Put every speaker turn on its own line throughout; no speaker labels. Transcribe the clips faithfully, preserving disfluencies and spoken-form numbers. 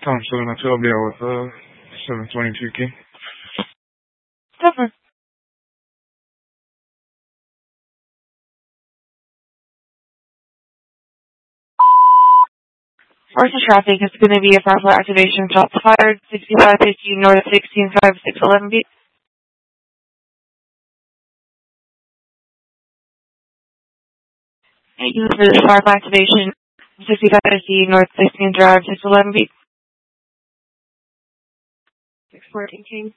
Tom seven oh two, I'll be out with uh seven twenty-two King.
Definitely. Where's the traffic? It's going to be a powerful activation. Shots fired. sixty-five fifty north sixteen five six eleven beat. Thank you for this powerful activation. sixty-five fifty north sixteen drive six eleven beat. six fourteen King.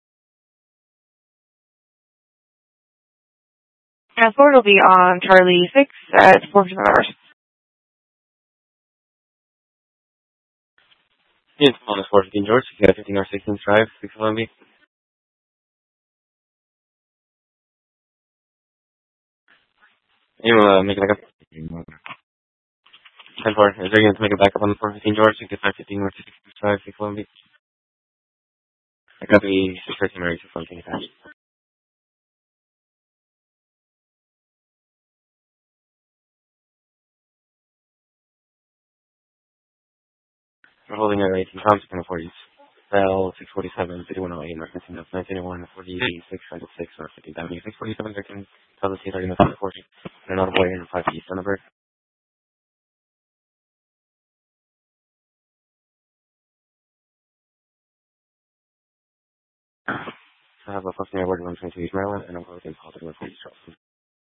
And Ford will be on Charlie six at four percent hours.
Yes, on four fifteen George, you got fifteen north sixteen drive six eleven beat. You uh, make it back up. ten four, is there going to make it back up on the four fifteen George, you get five fifteen north sixteen drive six eleven beat. I got the six thirteen Mary six eleven attached. We're holding at eighteen comms, ten forties. Bell six forty-seven, fifty-one oh eight, North nineteen eighty-one, forty-six, ninety-six, or fifteen seventy, six forty-seven, thirteen, tell the C thirty, forty, and an auto boy in five east, number. So I have a first name word one twenty-two East Maryland, and I'm going to positive one forty Charleston.